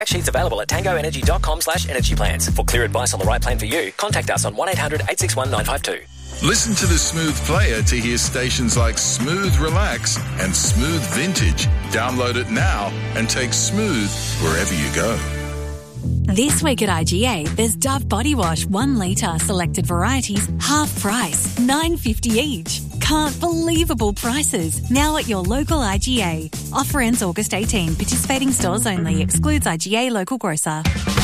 Sheets available at tangoenergy.com/energy plans. For clear advice on the right plan for you, contact us on 1-800-861-952. Listen to the Smooth Player to hear stations like Smooth Relax and Smooth Vintage. Download it now and take Smooth wherever you go. This week at IGA, there's Dove Body Wash 1 litre selected varieties, half price, $9.50 each. Can't believable prices. Now at your local IGA. Offer ends August 18. Participating stores only. Excludes IGA local grocer.